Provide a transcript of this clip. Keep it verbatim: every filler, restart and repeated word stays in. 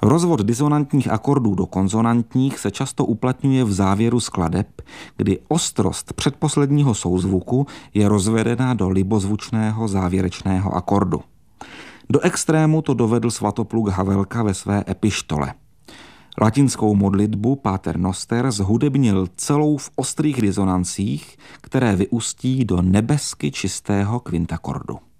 Rozvod disonantních akordů do konzonantních se často uplatňuje v závěru skladeb, kdy ostrost předposledního souzvuku je rozvedena do libozvučného závěrečného akordu. Do extrému to dovedl Svatopluk Havelka ve své epištole. Latinskou modlitbu Pater Noster zhudebnil celou v ostrých disonancích, které vyústí do nebesky čistého kvintakordu.